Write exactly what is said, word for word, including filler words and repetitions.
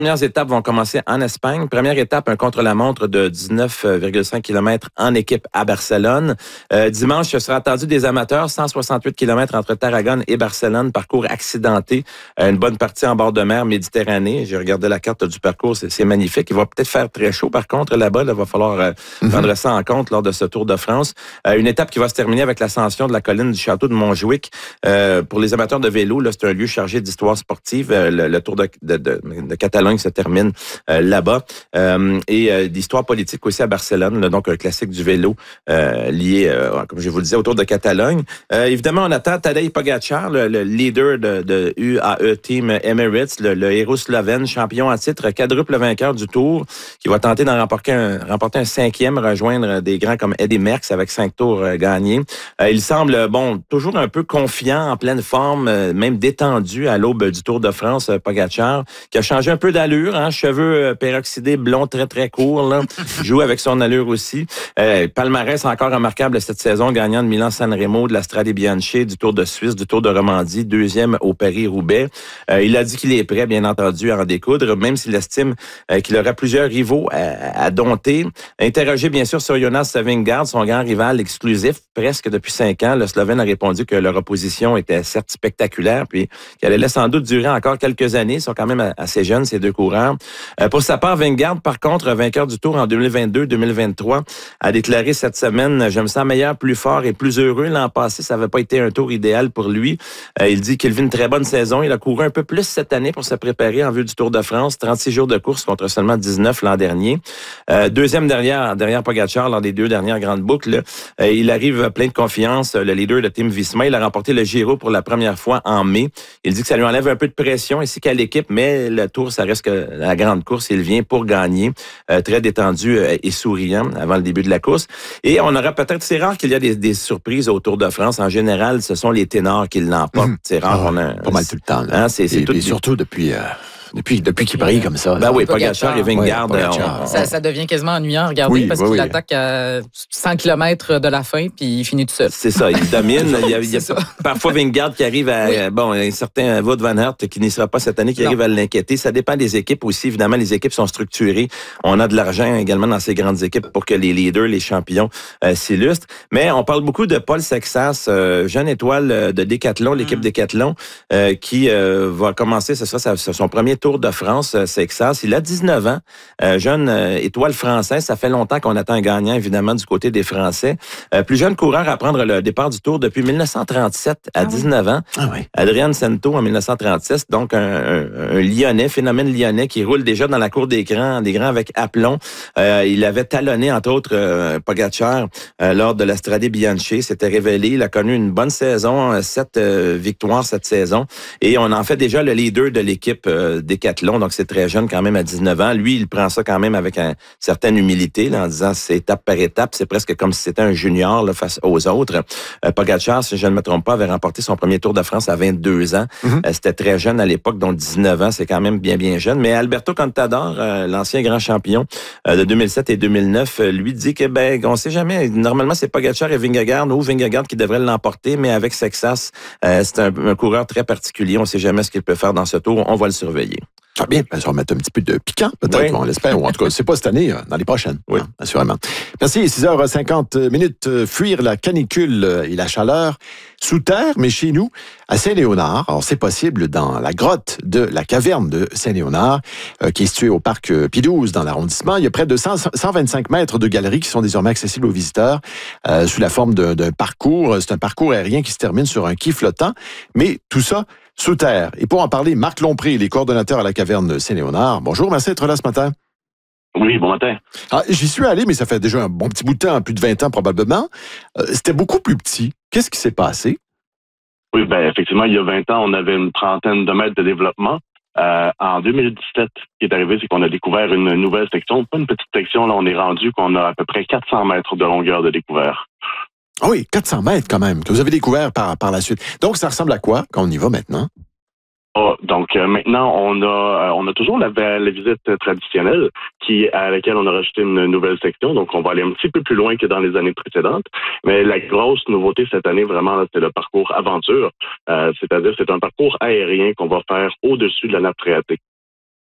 premières étapes vont commencer en Espagne. Première étape, un contre-la-montre de dix-neuf virgule cinq kilomètres en équipe à Barcelone. Euh, dimanche, ce sera attendu des amateurs, cent soixante-huit kilomètres entre Tarragone et Barcelone, parcours accidenté, euh, une bonne partie en bord de mer Méditerranée. J'ai regardé la carte du parcours, c'est, c'est magnifique. Il va peut-être faire très chaud, par contre, là-bas. Il va falloir euh, mm-hmm. prendre ça en compte lors de ce Tour de France. Euh, une étape qui va se terminer avec l'ascension de la colline du château de Montjuïc. Euh, pour les amateurs de vélo, là, c'est un lieu chargé d'histoire sportive. Euh, le, le Tour de, de, de, de Catalogne se termine euh, là-bas. Euh, et euh, d'histoire politique aussi à Barcelone, là, donc un classique du vélo euh, lié, euh, comme je vous le disais, au Tour de Catalogne. Euh, évidemment, on attend Tadej Pogačar, le, le leader de, de U A E Team Emirates, le, le héros slovène, champion en titre, quadruple vainqueur du Tour, qui va tenter d'en remporter un, remporter un cinquième, rejoindre des grands comme Eddy Merckx avec cinq tours euh, gagnés. Euh, il semble, bon, toujours un peu confiant, en pleine forme, euh, même détendu à l'aube du Tour de France, euh, Pogačar, qui a changé un peu d'allure, hein, cheveux euh, peroxydés, blonds très très courts, là, joue avec son allure aussi. Euh, palmarès encore remarquable cette saison, gagnant de Milan-San Remo, de la Strade Bianche, du Tour de Suisse, du Tour de Romandie, deuxième au Paris-Roubaix. Euh, il a dit qu'il est prêt, bien entendu, à en découdre, même s'il estime euh, qu'il aura plusieurs rivaux à, à dompter. Interrogé, bien sûr, sur Jonas Vingegaard, son grand rival exclusif, presque depuis cinq ans, le Slovène a répondu que leur opposition était certes spectaculaire, puis qu'elle allait sans doute durer encore quelques années. Ils sont quand même assez jeunes, ces deux coureurs. Euh, pour sa part, Vingegaard, par contre, vainqueur du Tour en deux mille vingt-deux deux mille vingt-trois, a déclaré cette semaine « Je me sens meilleur, plus fort et plus heureux. L'an passé, ça n'avait pas été un tour idéal pour lui. Euh, il dit qu'il vit une très bonne saison. Il a couru un peu plus cette année pour se préparer en vue du Tour de France. trente-six jours de course contre seulement dix-neuf l'an dernier. Euh, deuxième derrière, derrière Pogačar lors des deux dernières grandes boucles. Euh, il arrive plein de confiance. Le leader de Team Visma, il a remporté le Giro pour la première fois en mai. Il dit que ça lui enlève un peu de pression ainsi qu'à l'équipe, mais le Tour, ça reste que la grande course. Il vient pour gagner. Euh, très détendu euh, et souriant avant le début de la course. Et on aura peut-être, c'est rare qu'il y a des, des surprises au Tour de France. En général, ce sont les ténors qui l'emportent. Mmh. C'est rare. Oh, on a, pas mal tout le temps. Là. Hein, c'est, c'est et, tout et surtout depuis... Euh... Depuis, depuis qu'il brille comme ça. Ben oui, Pogačar et Vingegaard. Ouais, Pogačar. On, on... Ça, ça devient quasiment ennuyant à regarder oui, parce oui, qu'il oui. attaque à cent kilomètres de la fin puis il finit tout seul. C'est ça, il domine. il y a, il y a parfois Vingegaard qui arrive à... Oui. Bon, un certain Wout van Aert qui n'y sera pas cette année, qui non. arrive à l'inquiéter. Ça dépend des équipes aussi. Évidemment, les équipes sont structurées. On a de l'argent également dans ces grandes équipes pour que les leaders, les champions euh, s'illustrent. Mais on parle beaucoup de Paul Sexas, euh, jeune étoile de Décathlon, l'équipe mmh. Décathlon, euh, qui euh, va commencer, ce sera son premier Tour de France. Sexas. Il a dix-neuf ans, euh, jeune euh, étoile française. Ça fait longtemps qu'on attend un gagnant, évidemment, du côté des Français. Euh, plus jeune coureur à prendre le départ du Tour depuis dix-neuf cent trente-sept à ah dix-neuf oui. ans. Ah oui. Adrian Sento en dix-neuf cent trente-six, donc un, un, un Lyonnais, phénomène lyonnais qui roule déjà dans la cour des grands, des grands avec aplomb. Euh, il avait talonné, entre autres, euh, Pogačar euh, lors de la Strade Bianche. S'était révélé. Il a connu une bonne saison, euh, sept euh, victoires cette saison. Et on en fait déjà le leader de l'équipe euh, Décathlon. Donc, c'est très jeune quand même à dix-neuf ans. Lui, il prend ça quand même avec une certaine humilité là, en disant c'est étape par étape. C'est presque comme si c'était un junior là, face aux autres. Euh, Pogačar, si je ne me trompe pas, avait remporté son premier Tour de France à vingt-deux ans. Mm-hmm. Euh, c'était très jeune à l'époque, donc dix-neuf ans, c'est quand même bien, bien jeune. Mais Alberto Contador, euh, l'ancien grand champion euh, de deux mille sept et deux mille neuf, euh, lui dit que ben on sait jamais. Normalement, c'est Pogačar et Vingegaard ou Vingegaard qui devraient l'emporter, mais avec Sexas, euh, c'est un, un coureur très particulier. On ne sait jamais ce qu'il peut faire dans ce tour. On va le surveiller. Ah bien, ben, ça va mettre un petit peu de piquant, peut-être, oui. On l'espère, ou en tout cas, c'est pas cette année, dans les prochaines, oui. hein, assurément. Merci, six heures cinquante minutes, fuir la canicule et la chaleur sous terre, mais chez nous, à Saint-Léonard. Alors, c'est possible dans la grotte de la caverne de Saint-Léonard, euh, qui est située au parc Pie douze, dans l'arrondissement. Il y a près de cent, cent vingt-cinq mètres de galeries qui sont désormais accessibles aux visiteurs euh, sous la forme d'un, d'un parcours. C'est un parcours aérien qui se termine sur un quai flottant, mais tout ça sous terre. Et pour en parler, Marc Lompré, les coordonnateurs à la caverne de Saint-Léonard. Bonjour, merci d'être là ce matin. Oui, bon matin. Ah, j'y suis allé, mais ça fait déjà un bon petit bout de temps, plus de vingt ans probablement. Euh, c'était beaucoup plus petit. Qu'est-ce qui s'est passé? Oui, ben effectivement, il y a vingt ans, on avait une trentaine de mètres de développement. Euh, en deux mille dix-sept, ce qui est arrivé, c'est qu'on a découvert une nouvelle section. Pas une petite section, là, on est rendu qu'on a à peu près quatre cents mètres de longueur de découvert. Ah oui, quatre cents mètres quand même, que vous avez découvert par, par la suite. Donc, ça ressemble à quoi quand on y va maintenant? Oh, donc euh, maintenant, on a euh, on a toujours la, la visite traditionnelle qui à laquelle on a rajouté une nouvelle section. Donc, on va aller un petit peu plus loin que dans les années précédentes. Mais la grosse nouveauté cette année, vraiment, là, c'est le parcours aventure. Euh, c'est-à-dire, c'est un parcours aérien qu'on va faire au-dessus de la nappe phréatique.